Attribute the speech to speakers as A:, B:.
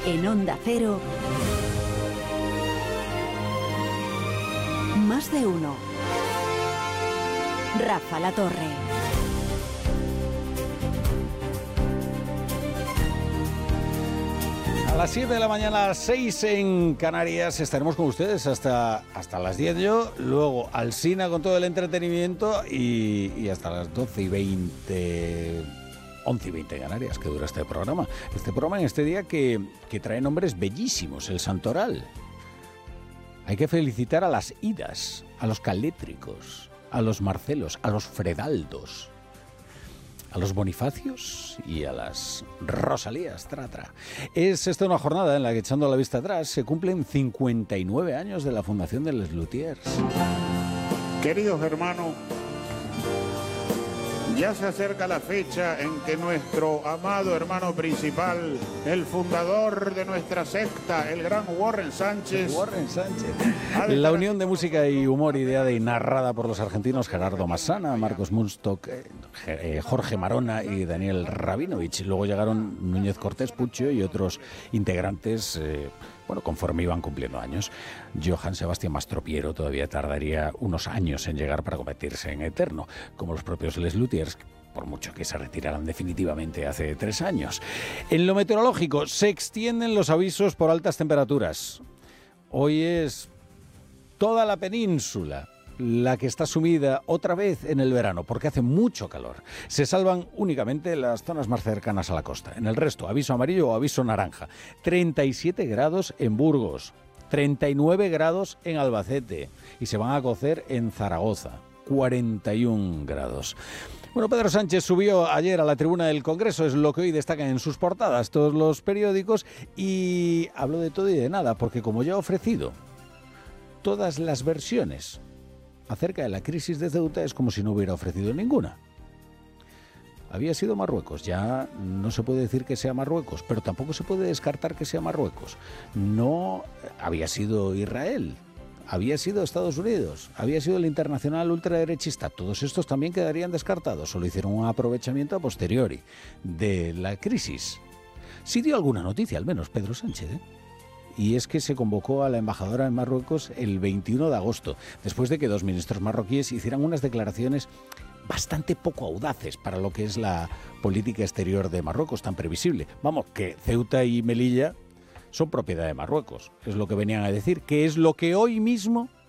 A: En Onda Cero, Más de Uno. Rafa La Torre.
B: A las 7 de la mañana, 6 en Canarias, estaremos con ustedes hasta las 10 yo, luego Alsina con todo el entretenimiento y hasta las 12:20, 11:20 en Canarias, que dura este programa. Este programa en este día que trae nombres bellísimos, el Santoral. Hay que felicitar a las Idas, a los Calétricos, a los Marcelos, a los Fredaldos, a los Bonifacios y a las Rosalías Tratra. Es esta una jornada en la que, echando la vista atrás, se cumplen 59 años de la fundación de Les Luthiers.
C: Queridos hermanos, ya se acerca la fecha en que nuestro amado hermano principal, el fundador de nuestra secta, el gran Warren Sánchez.
B: La unión de música y humor ideada y narrada por los argentinos Gerardo Massana, Marcos Munstock, Jorge Marona y Daniel Rabinovich. Luego llegaron Núñez Cortés, Puccio y otros integrantes, conforme iban cumpliendo años. Johann Sebastian Mastropiero todavía tardaría unos años en llegar para convertirse en eterno, como los propios Les Luthiers, por mucho que se retiraran definitivamente hace 3 años. En lo meteorológico, se extienden los avisos por altas temperaturas. Hoy es toda la península la que está sumida otra vez en el verano, porque hace mucho calor. Se salvan únicamente las zonas más cercanas a la costa. En el resto, aviso amarillo o aviso naranja. 37 grados en Burgos, 39 grados en Albacete y se van a cocer en Zaragoza, 41 grados. Bueno, Pedro Sánchez subió ayer a la tribuna del Congreso, es lo que hoy destacan en sus portadas todos los periódicos, y habló de todo y de nada, porque como ya ha ofrecido todas las versiones acerca de la crisis de Ceuta, es como si no hubiera ofrecido ninguna. Había sido Marruecos, ya no se puede decir que sea Marruecos, pero tampoco se puede descartar que sea Marruecos. No había sido Israel, había sido Estados Unidos, había sido el internacional ultraderechista. Todos estos también quedarían descartados, solo hicieron un aprovechamiento a posteriori de la crisis. Sí dio alguna noticia, al menos Pedro Sánchez, Y es que se convocó a la embajadora en Marruecos el 21 de agosto, después de que 2 ministros marroquíes hicieran unas declaraciones bastante poco audaces para lo que es la política exterior de Marruecos, tan previsible. Vamos, que Ceuta y Melilla son propiedad de Marruecos, es lo que venían a decir, que es lo que hoy mismo